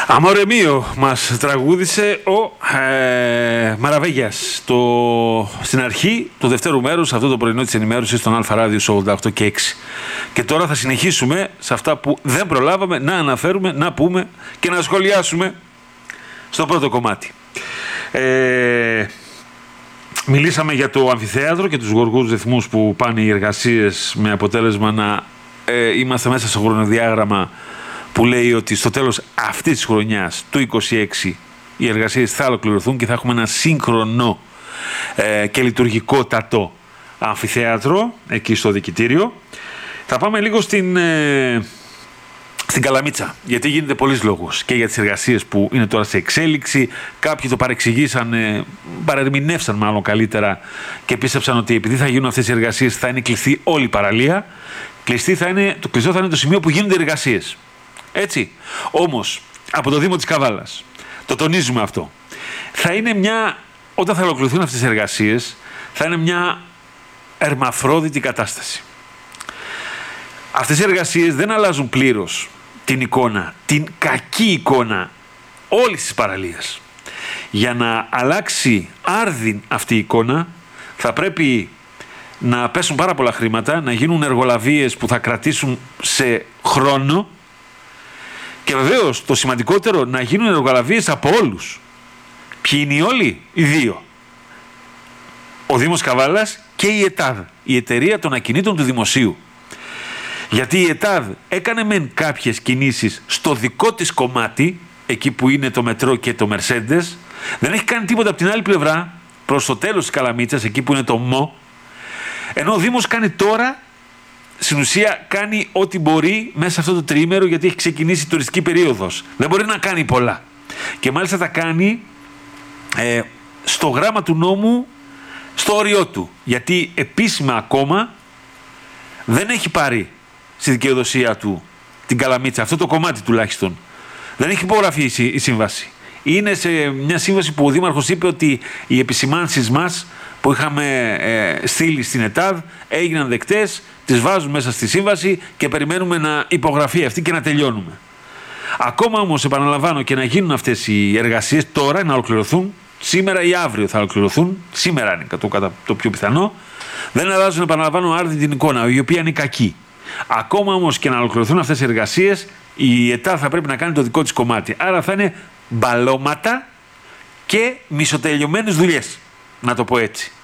Αμόρε μίο μας τραγούδισε ο Μαραβέγιας στην αρχή του δευτέρου μέρους, αυτό το πρωινό της ενημέρωσης στον Αλφα Ράδιο 88 και 6. Και τώρα θα συνεχίσουμε σε αυτά που δεν προλάβαμε να αναφέρουμε, να πούμε και να σχολιάσουμε στο πρώτο κομμάτι. Μιλήσαμε για το αμφιθέατρο και τους γοργούς ρυθμούς που πάνε οι εργασίες, με αποτέλεσμα να είμαστε μέσα στο χρονοδιάγραμμα που λέει ότι στο τέλος αυτής της χρονιάς, του 26, οι εργασίες θα ολοκληρωθούν και θα έχουμε ένα σύγχρονο και λειτουργικότατο αμφιθέατρο εκεί στο δικητήριο. Θα πάμε λίγο στην Καλαμίτσα, γιατί γίνεται πολλής λόγος και για τις εργασίες που είναι τώρα σε εξέλιξη. Κάποιοι το παρεξηγήσαν, παρερμηνεύσαν μάλλον καλύτερα και πίστεψαν ότι επειδή θα γίνουν αυτές οι εργασίες θα είναι κλειστή όλη η παραλία. Κλειστό θα είναι το σημείο που γίνονται εργασίες. Έτσι. Όμως, από το Δήμο της Καβάλας, το τονίζουμε αυτό, θα είναι όταν θα ολοκληρωθούν αυτές τις εργασίες, θα είναι μια ερμαφρόδιτη κατάσταση. Αυτές οι εργασίες δεν αλλάζουν πλήρως την εικόνα, την κακή εικόνα όλης της παραλίας. Για να αλλάξει άρδιν αυτή η εικόνα, θα πρέπει να πέσουν πάρα πολλά χρήματα, να γίνουν εργολαβίες που θα κρατήσουν σε χρόνο και βεβαίως το σημαντικότερο, να γίνουν εργολαβίες από όλους. Ποιοι είναι οι όλοι? Οι δύο. Ο Δήμος Καβάλας και η ΕΤΑΔ, η Εταιρεία των Ακινήτων του Δημοσίου. Γιατί η ΕΤΑΔ έκανε μεν κάποιες κινήσεις στο δικό της κομμάτι, εκεί που είναι το μετρό και το Μερσέντες, δεν έχει κάνει τίποτα από την άλλη πλευρά, προς το τέλος της Καλαμίτσας, εκεί που είναι το ΜΟ, ενώ ο Δήμος κάνει τώρα, στην ουσία κάνει ό,τι μπορεί μέσα σε αυτό το τριήμερο, γιατί έχει ξεκινήσει η τουριστική περίοδος. Δεν μπορεί να κάνει πολλά. Και μάλιστα θα κάνει στο γράμμα του νόμου, στο όριό του. Γιατί επίσημα ακόμα δεν έχει πάρει στη δικαιοδοσία του την Καλαμίτσα, αυτό το κομμάτι τουλάχιστον. Δεν έχει υπογραφεί η σύμβαση. Είναι σε μια σύμβαση που ο Δήμαρχος είπε ότι οι επισημάνσεις μας που είχαμε στείλει στην ΕΤΑΔ έγιναν δεκτές, τις βάζουν μέσα στη σύμβαση και περιμένουμε να υπογραφεί αυτή και να τελειώνουμε. Ακόμα όμως, επαναλαμβάνω, και να γίνουν αυτές οι εργασίες τώρα, να ολοκληρωθούν, σήμερα ή αύριο θα ολοκληρωθούν, σήμερα είναι το πιο πιθανό, δεν αλλάζουν, επαναλαμβάνω, άρδιν την εικόνα, η οποία είναι κακή. Ακόμα όμως και να ολοκληρωθούν αυτές οι εργασίες, η ΕΤΑΔ θα πρέπει να κάνει το δικό της κομμάτι. Άρα θα είναι μπαλώματα και μισοτελειωμένες δουλειές, να το πω έτσι.